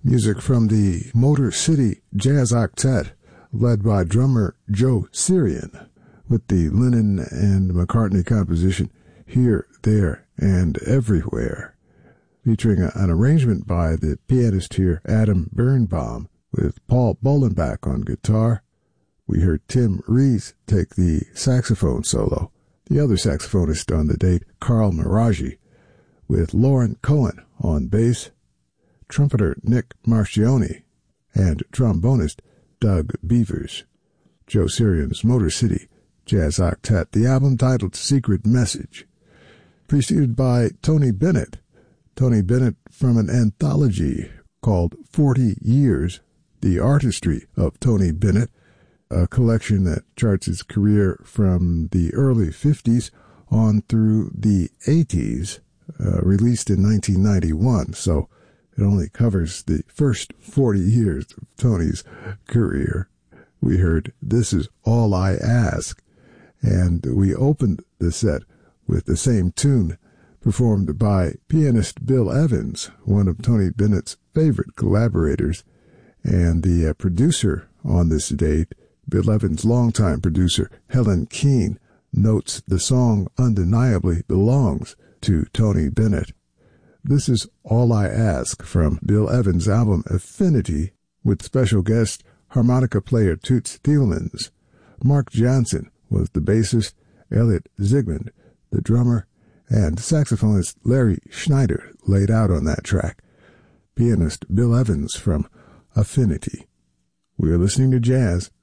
Music from the Motor City Jazz Octet, led by drummer Joe Sirian, with the Lennon and McCartney composition Here, There, and Everywhere, featuring an arrangement by the pianist here Adam Birnbaum, with Paul Bolenbach on guitar. We heard Tim Rees take the saxophone solo. The other saxophonist on the date, Carl Maraji, with Lauren Cohen on bass, trumpeter Nick Marcioni, and trombonist Doug Beavers. Joe Sirian's Motor City Jazz Octet, the album titled Secret Message, preceded by Tony Bennett. Tony Bennett from an anthology called 40 Years, The Artistry of Tony Bennett, a collection that charts his career from the early 50s on through the 80s, released in 1991, so it only covers the first 40 years of Tony's career. We heard This Is All I Ask, and we opened the set with the same tune, performed by pianist Bill Evans, one of Tony Bennett's favorite collaborators, and the producer on this date, Bill Evans' longtime producer, Helen Keane, notes the song undeniably belongs to Tony Bennett. This is All I Ask from Bill Evans' album Affinity, with special guest harmonica player Toots Thielemans. Mark Johnson was the bassist, Elliot Zygmunt the drummer, and saxophonist Larry Schneider laid out on that track. Pianist Bill Evans from Affinity. We are listening to jazz